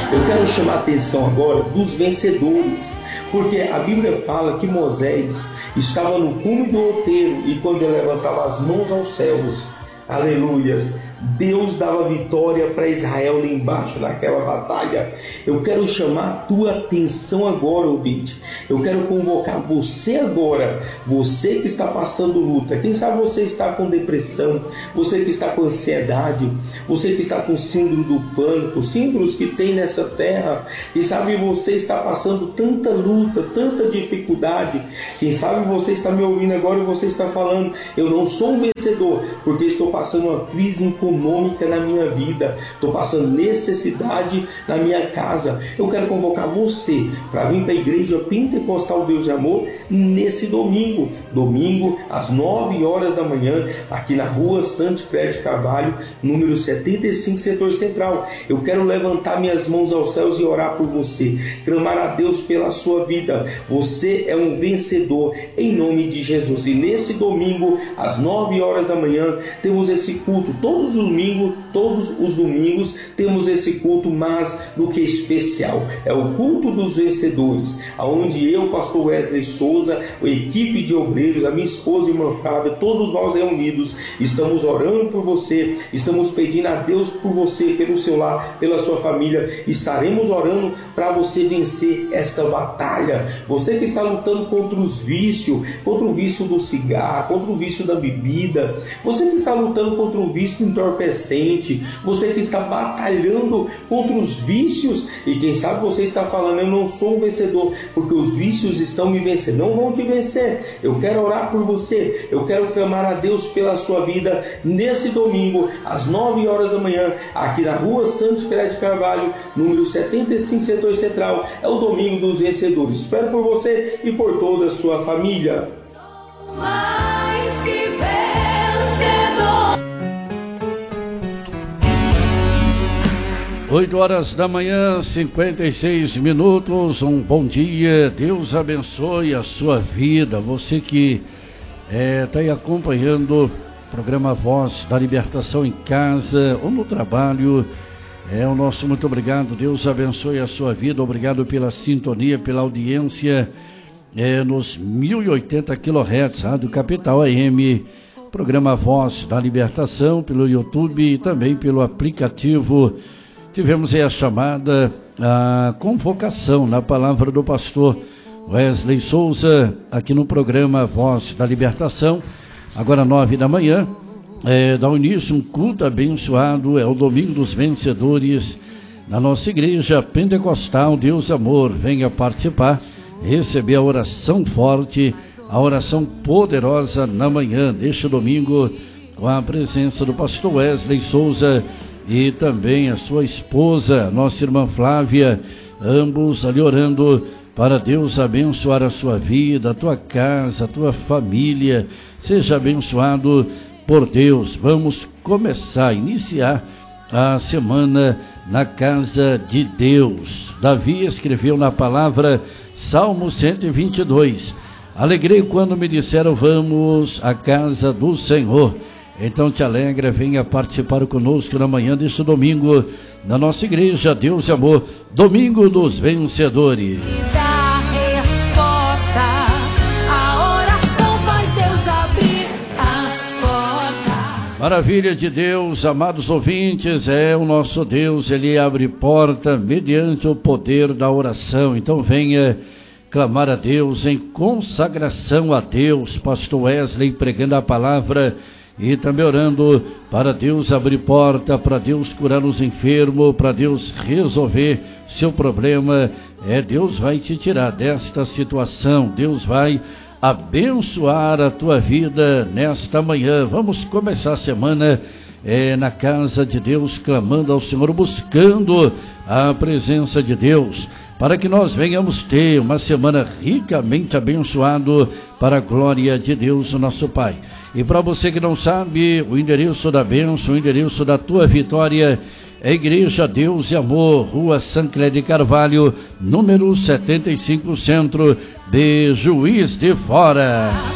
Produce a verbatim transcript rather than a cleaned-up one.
Eu quero chamar a atenção agora dos vencedores, porque a Bíblia fala que Moisés estava no cume do outeiro e quando ele levantava as mãos aos céus, aleluias, Deus dava vitória para Israel lá embaixo naquela batalha. Eu quero chamar a tua atenção agora, ouvinte. Eu quero convocar você agora, você que está passando luta. Quem sabe você está com depressão, você que está com ansiedade, você que está com síndrome do pânico, síndromes que tem nessa terra. Quem sabe você está passando tanta luta, tanta dificuldade. Quem sabe você está me ouvindo agora e você está falando: eu não sou um vencedor porque estou passando uma crise econômica na minha vida, estou passando necessidade na minha casa. Eu quero convocar você para vir para a igreja Pentecostal Deus de Amor nesse domingo, domingo às nove horas da manhã, aqui na rua Santos Crédito Carvalho, número setenta e cinco, setor central. Eu quero levantar minhas mãos aos céus e orar por você, clamar a Deus pela sua vida. Você é um vencedor em nome de Jesus. E nesse domingo às nove horas da manhã temos esse culto. Todos os domingos, todos os domingos temos esse culto mais do que especial. É o culto dos vencedores, aonde eu, pastor Wesley Souza, a equipe de obreiros, a minha esposa e irmã Flávia, todos nós reunidos, estamos orando por você, estamos pedindo a Deus por você, pelo seu lar, pela sua família. Estaremos orando para você vencer esta batalha. Você que está lutando contra os vícios, contra o vício do cigarro, contra o vício da bebida, você que está lutando contra o vício entorpecente, você que está batalhando contra os vícios, e quem sabe você está falando: eu não sou um vencedor porque os vícios estão me vencendo. Não vão te vencer. Eu quero orar por você, eu quero clamar a Deus pela sua vida nesse domingo às nove horas da manhã, aqui na rua Santos Crédito Carvalho, número setenta e cinco, setor central. É o domingo dos vencedores. Espero por você e por toda a sua família. Mais que vencedor. oito horas da manhã, cinquenta e seis minutos. Um bom dia. Deus abençoe a sua vida. Você que está aí acompanhando o programa Voz da Libertação em casa ou no trabalho, é o nosso muito obrigado. Deus abençoe a sua vida. Obrigado pela sintonia, pela audiência é, nos mil e oitenta quilohertz, Rádio Capital A M, programa Voz da Libertação, pelo YouTube e também pelo aplicativo. Tivemos aí a chamada, a convocação na palavra do pastor Wesley Souza, aqui no programa Voz da Libertação. Agora nove da manhã, é, dá início um culto abençoado, é o Domingo dos Vencedores, na nossa igreja Pentecostal Deus Amor. Venha participar, receber a oração forte, a oração poderosa na manhã deste domingo, com a presença do pastor Wesley Souza e também a sua esposa, nossa irmã Flávia, ambos ali orando para Deus abençoar a sua vida, a tua casa, a tua família. Seja abençoado por Deus. Vamos começar, iniciar a semana na casa de Deus. Davi escreveu na palavra Salmo cento e vinte e dois: alegrei quando me disseram vamos à casa do Senhor. Então te alegra, venha participar conosco na manhã deste domingo, na nossa igreja Deus e Amor, Domingo dos Vencedores. E dá resposta, a oração faz Deus abrir as portas. Maravilha de Deus, amados ouvintes, é o nosso Deus, Ele abre porta mediante o poder da oração. Então venha clamar a Deus em consagração a Deus. Pastor Wesley pregando a palavra e também orando para Deus abrir porta, para Deus curar os enfermos, para Deus resolver seu problema. É, Deus vai te tirar desta situação, Deus vai abençoar a tua vida nesta manhã. Vamos começar a semana é, na casa de Deus, clamando ao Senhor, buscando a presença de Deus, para que nós venhamos ter uma semana ricamente abençoado para a glória de Deus, o nosso Pai. E para você que não sabe, o endereço da bênção, o endereço da tua vitória é Igreja Deus e Amor, Rua São Clé de Carvalho, número setenta e cinco, Centro de Juiz de Fora.